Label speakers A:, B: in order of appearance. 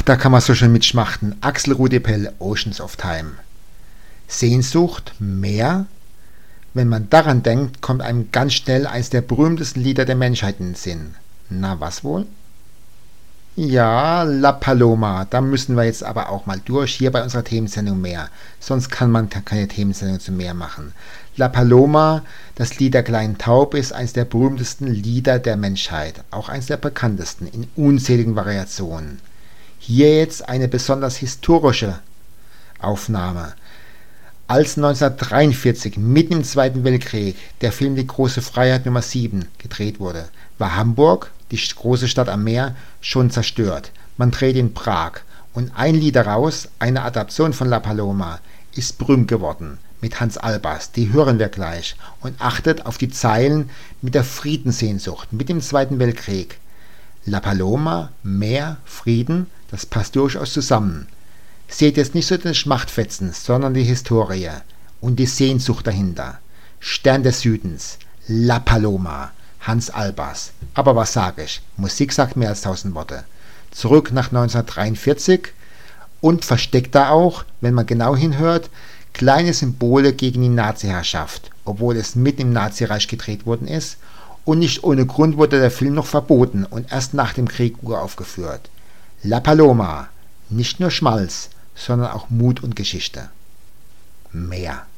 A: da kann man so schön mitschmachten. Axel Rudepell, Oceans of Time. Sehnsucht, Meer? Wenn man daran denkt, kommt einem ganz schnell eines der berühmtesten Lieder der Menschheit in den Sinn. Na, was wohl? Ja, La Paloma. Da müssen wir jetzt aber auch mal durch, hier bei unserer Themensendung Meer. Sonst kann man keine Themensendung zum Meer machen. La Paloma, das Lied der kleinen Taube, ist eines der berühmtesten Lieder der Menschheit. Auch eines der bekanntesten, in unzähligen Variationen. Hier jetzt eine besonders historische Aufnahme. Als 1943, mitten im Zweiten Weltkrieg, der Film Die große Freiheit Nummer 7 gedreht wurde, war Hamburg, die große Stadt am Meer, schon zerstört. Man drehte in Prag und ein Lied daraus, eine Adaption von La Paloma, ist berühmt geworden mit Hans Albers. Die hören wir gleich und achtet auf die Zeilen mit der Friedenssehnsucht, mit dem Zweiten Weltkrieg. La Paloma, Meer, Frieden, das passt durchaus zusammen. Seht jetzt nicht so den Schmachtfetzen, sondern die Historie und die Sehnsucht dahinter. Stern des Südens, La Paloma, Hans Albers. Aber was sage ich? Musik sagt mehr als 1000 Worte. Zurück nach 1943 und versteckt da auch, wenn man genau hinhört, kleine Symbole gegen die Nazi-Herrschaft, obwohl es mitten im Nazireich gedreht worden ist. Und nicht ohne Grund wurde der Film noch verboten und erst nach dem Krieg uraufgeführt. La Paloma, nicht nur Schmalz, sondern auch Mut und Geschichte. Meer.